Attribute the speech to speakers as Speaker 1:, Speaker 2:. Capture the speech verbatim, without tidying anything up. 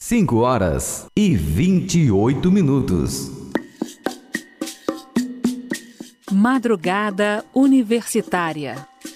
Speaker 1: Cinco horas e vinte e oito minutos.
Speaker 2: Madrugada Universitária.